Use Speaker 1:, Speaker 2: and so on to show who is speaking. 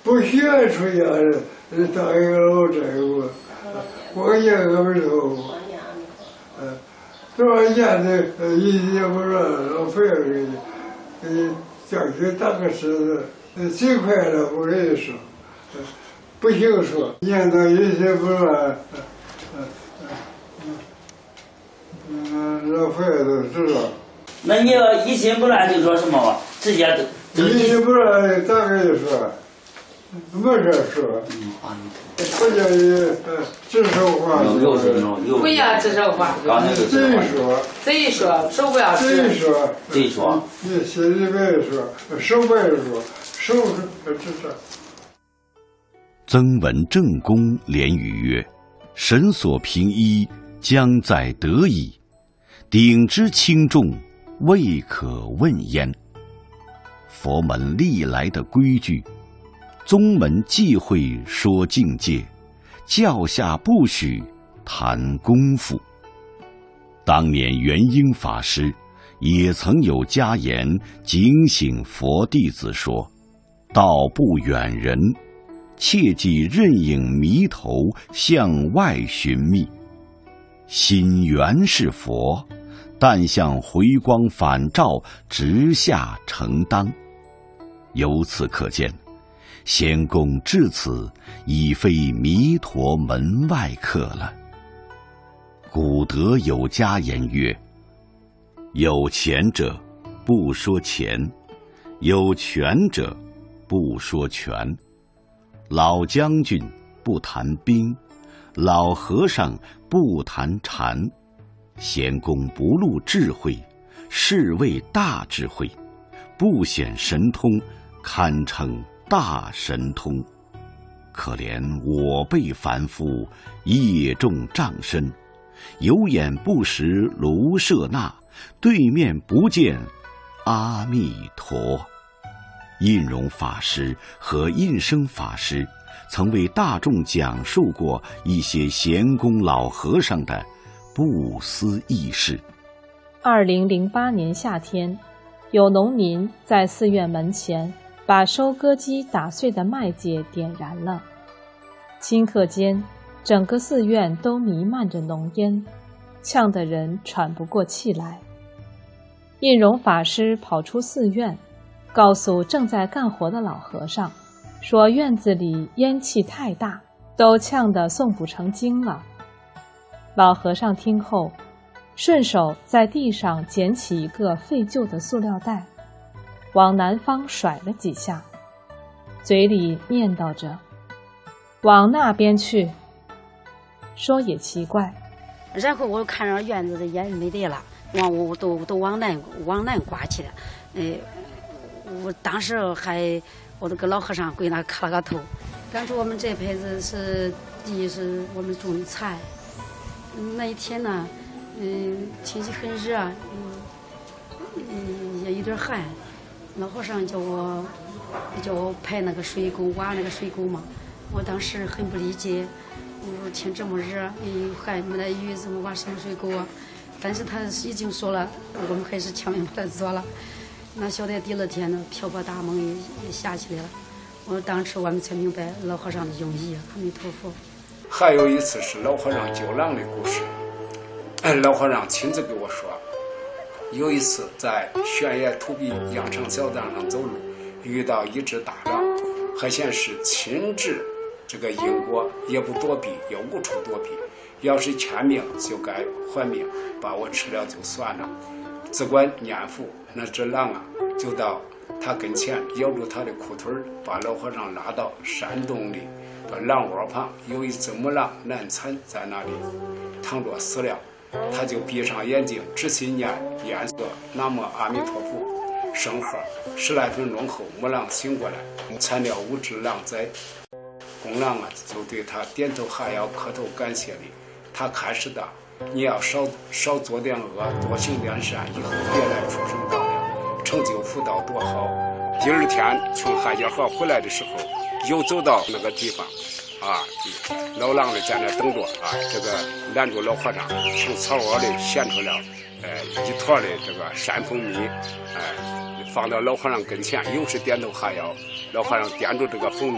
Speaker 1: 不需要出家的，当一个老债务，光年额头，多少年的一天不让浪费了给你叫去打个狮子，最快了我跟你说，不行说，念到一天不乱，浪费都知道。
Speaker 2: 那你要一心不乱就说什么吧？直接都
Speaker 1: 一心不乱咋跟你说？没事说。不叫你指手画脚。
Speaker 3: 不要指手画脚。贼说，手不要指。
Speaker 2: 贼说。
Speaker 1: 你心里边说，手不要说，手指手。
Speaker 4: 曾闻正公连语曰：“神所平一，将在得矣。鼎之轻重，未可问焉。”佛门历来的规矩，宗门忌讳说境界，教下不许谈功夫。当年元英法师也曾有家言警醒佛弟子说：“道不远人，切忌任影迷头向外寻觅。心原是佛，但向回光返照直下承当。”由此可见，仙公至此已非弥陀门外客了。古德有家言曰：“有钱者不说钱，有权者不说权。老将军不谈兵，老和尚不谈禅。仙公不露智慧，是谓大智慧；不显神通，堪称大神通。可怜我辈凡夫，业重障身，有眼不识卢舍那，对面不见阿弥陀。”印容法师和印生法师曾为大众讲述过一些贤公老和尚的不思议事。
Speaker 5: 2008年夏天，有农民在寺院门前把收割机打碎的麦秸点燃了，顷刻间整个寺院都弥漫着浓烟，呛得人喘不过气来。印容法师跑出寺院，告诉正在干活的老和尚，说院子里烟气太大，都呛得诵不成经了。老和尚听后，顺手在地上捡起一个废旧的塑料袋，往南方甩了几下，嘴里念叨着：“往那边去。”说也奇怪。
Speaker 6: 然后我看着院子的烟没得了，我都往南刮去了。我当时我都跟老和尚跪那磕了个头。当初我们这辈子是第一是我们种的菜，那一天呢，天气很热，也有点寒。老和尚叫我排那个水沟，挖那个水沟嘛。我当时很不理解，我说天这么热，又寒没得雨，怎么挖什么水沟啊？但是他已经说了，我们还是强行把它做了。那晓得第二天呢，瓢泼大梦也下起来了。当时我们才明白老和尚的用意。阿弥陀佛。
Speaker 7: 还有一次是老和尚救狼的故事。老和尚亲自给我说，有一次在悬崖土壁羊肠小道上走路，遇到一只大狼，还显是亲至这个因果，也不躲避，也无处躲避。要是欠命就该还命，把我吃了就算了。只管念佛，那只狼啊，就到他跟前咬住他的裤腿，把老和尚拉到山洞里。把狼窝旁有一只母狼难产，在那里躺着死了。他就闭上眼睛，仔细念念诵南无阿弥陀佛圣号。10来分钟后，母狼醒过来，产了5只狼崽。公狼啊，就对他点头哈腰，磕头感谢礼。他开始的，你要少做点恶，多行点善，以后别来畜生道了，成就福道多好。第二天从汉家河回来的时候，又走到那个地方，老狼的在那等着这个拦住老和尚，从草窝里衔出了一坨的这个山蜂蜜，放到老和尚跟前，又是点头哈腰。老和尚掂住这个蜂蜜